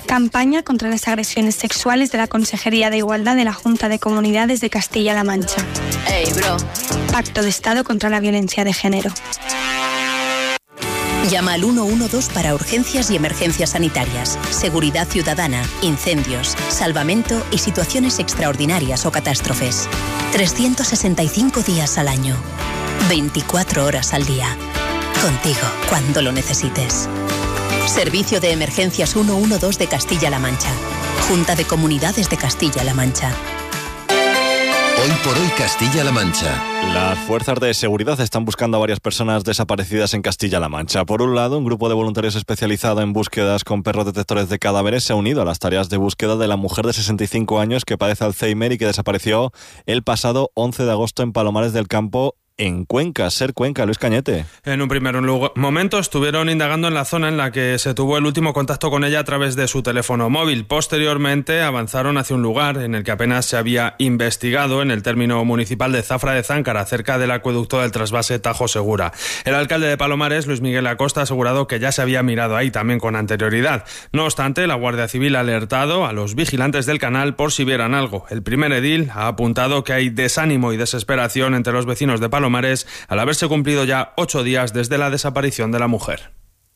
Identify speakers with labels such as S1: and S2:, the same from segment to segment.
S1: Campaña contra las agresiones sexuales de la Consejería de Igualdad de la Junta de Comunidades de Castilla-La Mancha.
S2: Hey, bro.
S1: Pacto de Estado contra la violencia de género.
S2: Llama al 112 para urgencias y emergencias sanitarias, seguridad ciudadana, incendios, salvamento y situaciones extraordinarias o catástrofes. 365 días al año, 24 horas al día. Contigo cuando lo necesites. Servicio de Emergencias 112 de Castilla-La Mancha. Junta de Comunidades de Castilla-La Mancha.
S3: Hoy por hoy Castilla-La Mancha.
S4: Las fuerzas de seguridad están buscando a varias personas desaparecidas en Castilla-La Mancha. Por un lado, un grupo de voluntarios especializado en búsquedas con perros detectores de cadáveres se ha unido a las tareas de búsqueda de la mujer de 65 años que padece Alzheimer y que desapareció el pasado 11 de agosto en Palomares del Campo, en Cuenca. Ser Cuenca, Luis Cañete.
S5: En un primer momento estuvieron indagando en la zona en la que se tuvo el último contacto con ella a través de su teléfono móvil. Posteriormente avanzaron hacia un lugar en el que apenas se había investigado, en el término municipal de Zafra de Záncara, cerca del acueducto del trasvase Tajo Segura. El alcalde de Palomares, Luis Miguel Acosta, ha asegurado que ya se había mirado ahí también con anterioridad. No obstante, la Guardia Civil ha alertado a los vigilantes del canal por si vieran algo. El primer edil ha apuntado que hay desánimo y desesperación entre los vecinos de Palomares al haberse cumplido ya 8 días desde la desaparición de la mujer.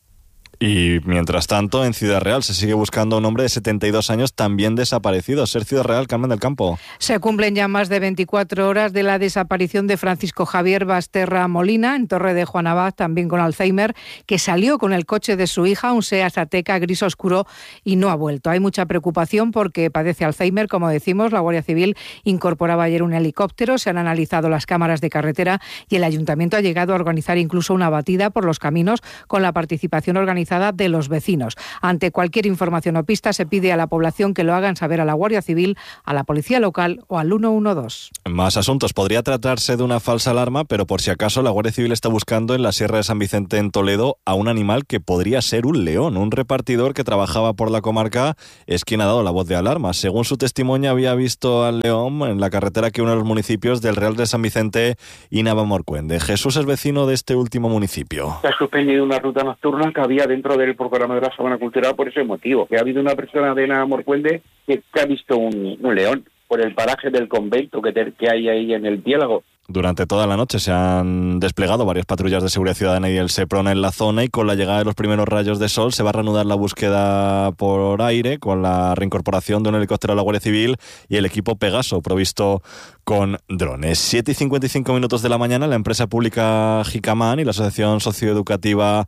S4: Y mientras tanto, en Ciudad Real se sigue buscando a un hombre de 72 años también desaparecido. Ser Ciudad Real, Carmen del Campo.
S6: Se cumplen ya más de 24 horas de la desaparición de Francisco Javier Basterra Molina, en Torre de Juan Abad, también con Alzheimer, que salió con el coche de su hija, un Seat Ateca gris oscuro, y no ha vuelto. Hay mucha preocupación porque padece Alzheimer, como decimos. La Guardia Civil incorporaba ayer un helicóptero, se han analizado las cámaras de carretera y el Ayuntamiento ha llegado a organizar incluso una batida por los caminos con la participación organizada de los vecinos. Ante cualquier información o pista se pide a la población que lo hagan saber a la Guardia Civil, a la Policía Local o al 112.
S4: Más asuntos. Podría tratarse de una falsa alarma, pero por si acaso la Guardia Civil está buscando en la Sierra de San Vicente, en Toledo, a un animal que podría ser un león. Un repartidor que trabajaba por la comarca es quien ha dado la voz de alarma. Según su testimonio, había visto al león en la carretera que une los municipios del Real de San Vicente y Navamorcuende. Jesús es vecino de este último municipio.
S7: Se ha suspendido una ruta nocturna que había dentro del programa de la Semana Cultural por ese motivo. Que ha habido una persona de Navamorcuende que ha visto un león por el paraje del convento que hay ahí en el Piélago.
S4: Durante toda la noche se han desplegado varias patrullas de seguridad ciudadana y el SEPRONA en la zona, y con la llegada de los primeros rayos de sol se va a reanudar la búsqueda por aire con la reincorporación de un helicóptero a la Guardia Civil y el equipo Pegaso provisto con drones. 7:55 de la mañana, la empresa pública Jicamán y la Asociación Socioeducativa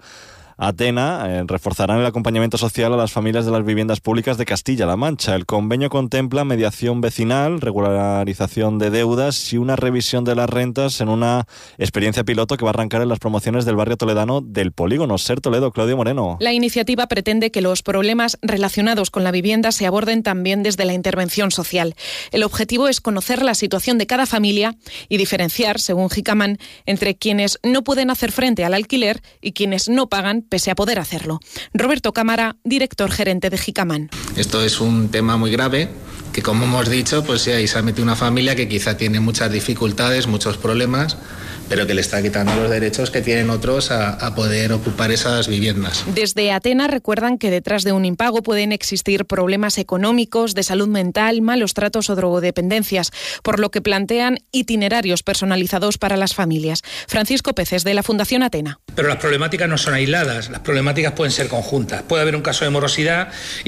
S4: Atena reforzarán el acompañamiento social a las familias de las viviendas públicas de Castilla-La Mancha. El convenio contempla mediación vecinal, regularización de deudas y una revisión de las rentas en una experiencia piloto que va a arrancar en las promociones del barrio toledano del Polígono. Ser Toledo, Claudio Moreno.
S8: La iniciativa pretende que los problemas relacionados con la vivienda se aborden también desde la intervención social. El objetivo es conocer la situación de cada familia y diferenciar, según Jicamán, entre quienes no pueden hacer frente al alquiler y quienes no pagan pese a poder hacerlo. Roberto Cámara, director gerente de Jicamán.
S9: Esto es un tema muy grave que, como hemos dicho, pues sí, ahí se ha metido una familia que quizá tiene muchas dificultades, muchos problemas, pero que le está quitando los derechos que tienen otros a poder ocupar esas viviendas.
S8: Desde Atena recuerdan que detrás de un impago pueden existir problemas económicos, de salud mental, malos tratos o drogodependencias, por lo que plantean itinerarios personalizados para las familias. Francisco Peces, de la Fundación Atena.
S10: Pero las problemáticas no son aisladas, las problemáticas pueden ser conjuntas. Puede haber un caso de morosidad y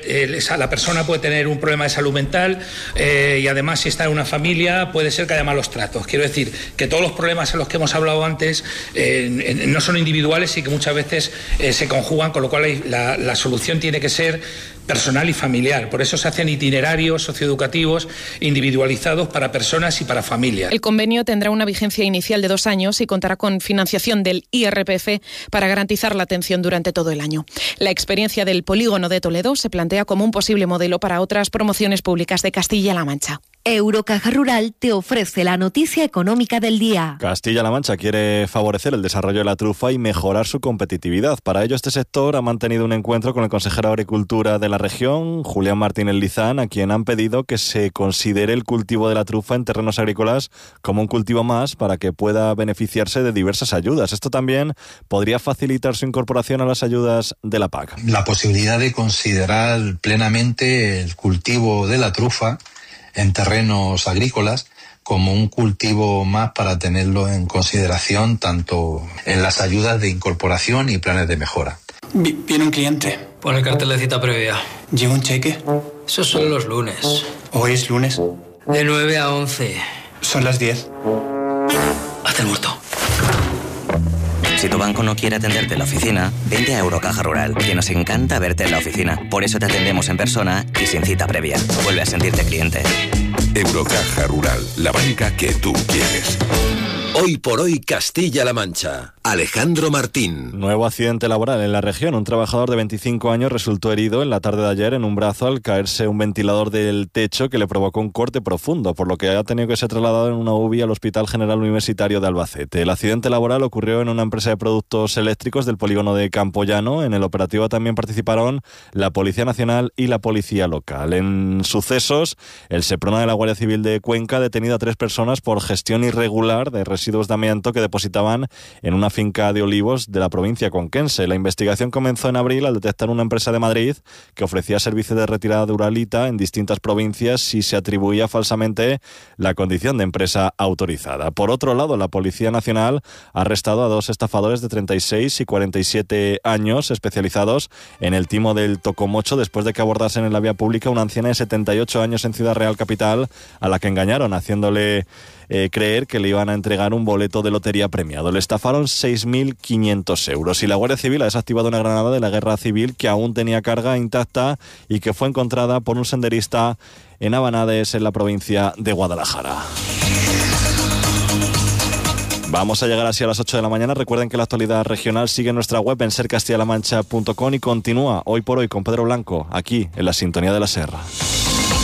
S10: la persona puede tener un problema de salud mental y además, si está en una familia, puede ser que haya malos tratos. Quiero decir que todos los problemas en los que hemos hablado antes no son individuales y que muchas veces se conjugan, con lo cual la solución tiene que ser personal y familiar. Por eso se hacen itinerarios socioeducativos individualizados para personas y para familias.
S8: El convenio tendrá una vigencia inicial de 2 años y contará con financiación del IRPF para garantizar la atención durante todo el año. La experiencia del Polígono de Toledo se plantea como un posible modelo para otras promociones públicas de Castilla-La Mancha.
S11: Eurocaja Rural te ofrece la noticia económica del día.
S4: Castilla-La Mancha quiere favorecer el desarrollo de la trufa y mejorar su competitividad. Para ello, este sector ha mantenido un encuentro con el consejero de Agricultura de la región, Julián Martínez Lizán, a quien han pedido que se considere el cultivo de la trufa en terrenos agrícolas como un cultivo más para que pueda beneficiarse de diversas ayudas. Esto también podría facilitar su incorporación a las ayudas de la PAC.
S12: La posibilidad de considerar plenamente el cultivo de la trufa en terrenos agrícolas como un cultivo más para tenerlo en consideración tanto en las ayudas de incorporación y planes de mejora.
S13: Viene un cliente.
S14: Pon el cartel de cita previa.
S13: ¿Lleva un cheque?
S14: Esos son los lunes.
S13: ¿Hoy es lunes?
S14: De 9 a 11.
S13: Son las 10.
S14: Hazte el muerto.
S15: Si tu banco no quiere atenderte en la oficina, vente a Eurocaja Rural, que nos encanta verte en la oficina. Por eso te atendemos en persona y sin cita previa. Vuelve a sentirte cliente.
S3: Eurocaja Rural, la banca que tú quieres. Hoy por hoy Castilla-La Mancha. Alejandro Martín.
S4: Nuevo accidente laboral en la región. Un trabajador de 25 años resultó herido en la tarde de ayer en un brazo al caerse un ventilador del techo que le provocó un corte profundo, por lo que ha tenido que ser trasladado en una UBI al Hospital General Universitario de Albacete. El accidente laboral ocurrió en una empresa de productos eléctricos del polígono de Campollano. En el operativo también participaron la Policía Nacional y la Policía Local. En sucesos, el Seprona de la Guardia Civil de Cuenca ha detenido a 3 personas por gestión irregular de residuos de amianto que depositaban en una finca de olivos de la provincia conquense. La investigación comenzó en abril al detectar una empresa de Madrid que ofrecía servicios de retirada de uralita en distintas provincias y se atribuía falsamente la condición de empresa autorizada. Por otro lado, la Policía Nacional ha arrestado a 2 estafadores de 36 y 47 años especializados en el timo del tocomocho después de que abordasen en la vía pública una anciana de 78 años en Ciudad Real Capital a la que engañaron haciéndole creer que le iban a entregar un boleto de lotería premiado. Le estafaron 6.500 euros y la Guardia Civil ha desactivado una granada de la guerra civil que aún tenía carga intacta y que fue encontrada por un senderista en Abanades, en la provincia de Guadalajara. Vamos a llegar así a las 8 de la mañana. Recuerden que la actualidad regional sigue en nuestra web en sercastillalamancha.com y continúa hoy por hoy con Pedro Blanco, aquí en la sintonía de la SER.